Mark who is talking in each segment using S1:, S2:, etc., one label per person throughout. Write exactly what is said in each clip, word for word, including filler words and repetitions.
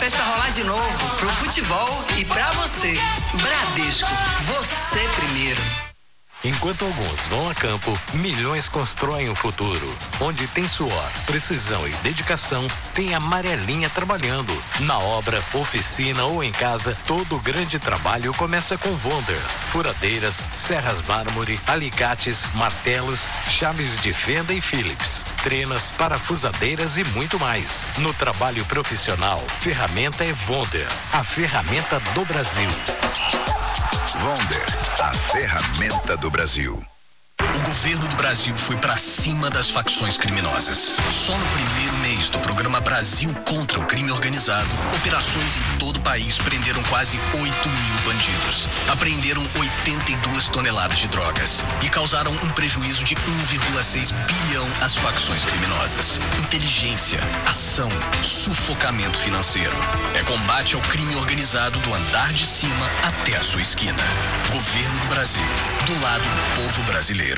S1: festa rolar de novo, pro futebol e pra você. Bradesco, você primeiro.
S2: Enquanto alguns vão a campo, milhões constroem o futuro. Onde tem suor, precisão e dedicação, tem a Amarelinha trabalhando. Na obra, oficina ou em casa, todo grande trabalho começa com Wonder. Furadeiras, serras mármore, alicates, martelos, chaves de fenda e Phillips, trenas, parafusadeiras e muito mais. No trabalho profissional, ferramenta é Wonder, a ferramenta do Brasil.
S3: Wonder, a ferramenta do Brasil.
S4: O governo do Brasil foi pra cima das facções criminosas. Só no primeiro mês do programa Brasil contra o Crime Organizado, operações em todo o país prenderam quase oito mil bandidos. Apreenderam oitenta e duas toneladas de drogas e causaram um prejuízo de um vírgula seis bilhão às facções criminosas. Inteligência, ação, sufocamento financeiro. É combate ao crime organizado do andar de cima até a sua esquina. Governo do Brasil, do lado do povo brasileiro.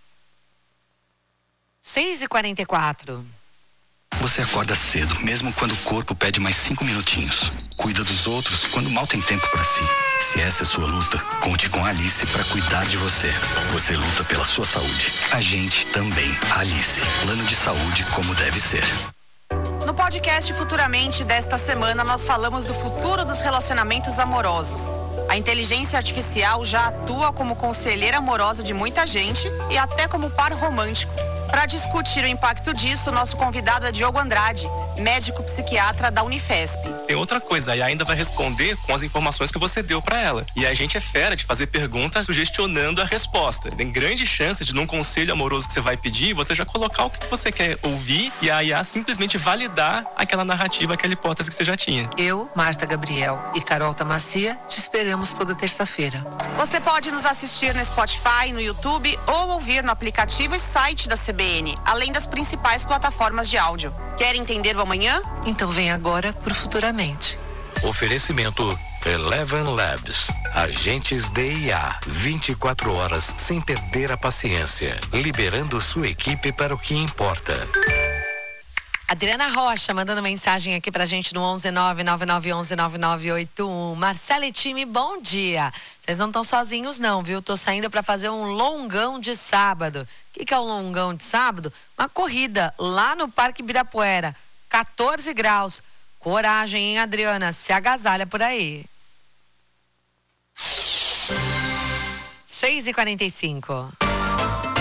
S5: seis e quarenta e quatro.
S4: Você acorda cedo, mesmo quando o corpo pede mais cinco minutinhos. Cuida dos outros quando mal tem tempo para si. Se essa é sua luta, conte com a Alice para cuidar de você. Você luta pela sua saúde. A gente também. Alice, plano de saúde como deve ser.
S6: No podcast Futuramente desta semana, nós falamos do futuro dos relacionamentos amorosos. A inteligência artificial já atua como conselheira amorosa de muita gente e até como par romântico. Para discutir o impacto disso, nosso convidado é Diogo Andrade, médico psiquiatra da Unifesp.
S7: Tem outra coisa, a I A ainda vai responder com as informações que você deu para ela. E a gente é fera de fazer perguntas sugestionando a resposta. Tem grande chance de, num conselho amoroso que você vai pedir, você já colocar o que você quer ouvir e a I A simplesmente validar aquela narrativa, aquela hipótese que você já tinha.
S8: Eu, Marta Gabriel e Carol Tamacia te esperamos toda terça-feira.
S6: Você pode nos assistir no Spotify, no YouTube ou ouvir no aplicativo e site da C B N, além das principais plataformas de áudio. Quer entender o amanhã?
S8: Então vem agora pro Futuramente.
S2: Oferecimento Eleven Labs. Agentes de I A. vinte e quatro horas sem perder a paciência. Liberando sua equipe para o que importa.
S5: Adriana Rocha mandando mensagem aqui pra gente no onze nove nove nove um um nove nove oito um. Marcela e time, bom dia. Vocês não estão sozinhos não, viu? Tô saindo pra fazer um longão de sábado. O que, que é um longão de sábado? Uma corrida lá no Parque Ibirapuera. quatorze graus. Coragem, hein, Adriana? Se agasalha por aí. seis e quarenta e cinco.